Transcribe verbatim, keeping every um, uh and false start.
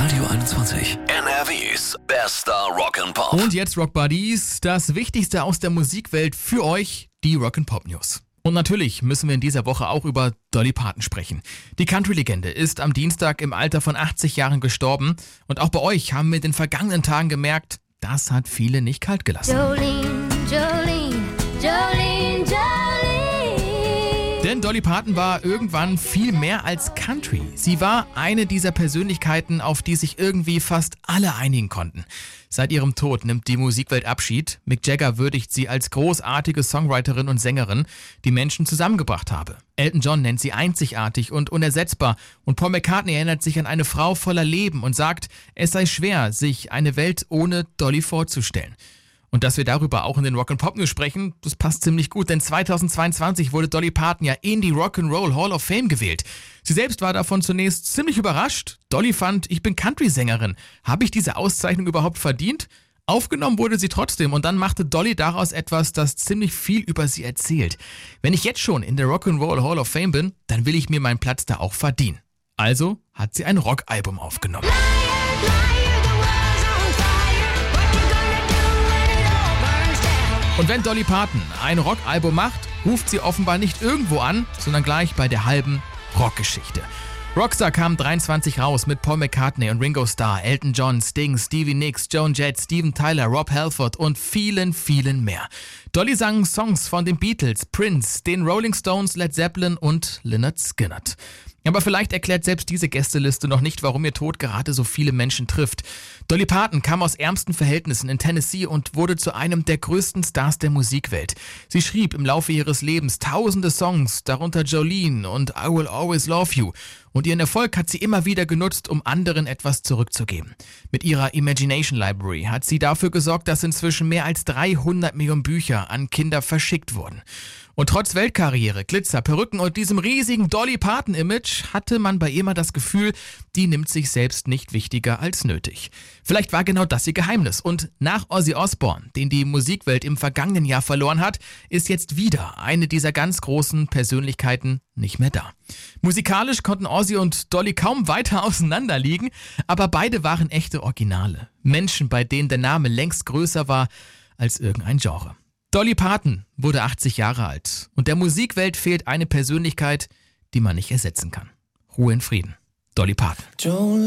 Radio einundzwanzig. N R Ws bester Rock'n'Pop. Und jetzt Rock Buddies, das Wichtigste aus der Musikwelt für euch, die Rock'n'Pop News. Und natürlich müssen wir in dieser Woche auch über Dolly Parton sprechen. Die Country-Legende ist am Dienstag im Alter von achtzig Jahren gestorben. Und auch bei euch haben wir in den vergangenen Tagen gemerkt, das hat viele nicht kalt gelassen. Jolene, Jolene, Jolene, Jolene. Denn Dolly Parton war irgendwann viel mehr als Country. Sie war eine dieser Persönlichkeiten, auf die sich irgendwie fast alle einigen konnten. Seit ihrem Tod nimmt die Musikwelt Abschied. Mick Jagger würdigt sie als großartige Songwriterin und Sängerin, die Menschen zusammengebracht habe. Elton John nennt sie einzigartig und unersetzbar. Und Paul McCartney erinnert sich an eine Frau voller Leben und sagt, es sei schwer, sich eine Welt ohne Dolly vorzustellen. Und dass wir darüber auch in den Rock'n'Pop News sprechen, das passt ziemlich gut, denn zweitausendzweiundzwanzig wurde Dolly Parton ja in die Rock'n'Roll Hall of Fame gewählt. Sie selbst war davon zunächst ziemlich überrascht. Dolly fand, ich bin Country-Sängerin. Habe ich diese Auszeichnung überhaupt verdient? Aufgenommen wurde sie trotzdem und dann machte Dolly daraus etwas, das ziemlich viel über sie erzählt. Wenn ich jetzt schon in der Rock'n'Roll Hall of Fame bin, dann will ich mir meinen Platz da auch verdienen. Also hat sie ein Rockalbum aufgenommen. Und wenn Dolly Parton ein Rockalbum macht, ruft sie offenbar nicht irgendwo an, sondern gleich bei der halben Rockgeschichte. Rockstar kam dreiundzwanzig raus mit Paul McCartney und Ringo Starr, Elton John, Sting, Stevie Nicks, Joan Jett, Steven Tyler, Rob Halford und vielen, vielen mehr. Dolly sang Songs von den Beatles, Prince, den Rolling Stones, Led Zeppelin und Lynyrd Skynyrd. Aber vielleicht erklärt selbst diese Gästeliste noch nicht, warum ihr Tod gerade so viele Menschen trifft. Dolly Parton kam aus ärmsten Verhältnissen in Tennessee und wurde zu einem der größten Stars der Musikwelt. Sie schrieb im Laufe ihres Lebens tausende Songs, darunter Jolene und I Will Always Love You. Und ihren Erfolg hat sie immer wieder genutzt, um anderen etwas zurückzugeben. Mit ihrer Imagination Library hat sie dafür gesorgt, dass inzwischen mehr als dreihundert Millionen Bücher an Kinder verschickt wurden. Und trotz Weltkarriere, Glitzer, Perücken und diesem riesigen Dolly Parton-Image hatte man bei ihr mal das Gefühl, die nimmt sich selbst nicht wichtiger als nötig. Vielleicht war genau das ihr Geheimnis. Und nach Ozzy Osbourne, den die Musikwelt im vergangenen Jahr verloren hat, ist jetzt wieder eine dieser ganz großen Persönlichkeiten nicht mehr da. Musikalisch konnten Ozzy und Dolly kaum weiter auseinander liegen, aber beide waren echte Originale. Menschen, bei denen der Name längst größer war als irgendein Genre. Dolly Parton wurde achtzig Jahre alt und der Musikwelt fehlt eine Persönlichkeit, die man nicht ersetzen kann. Ruhe in Frieden. Dolly Parton.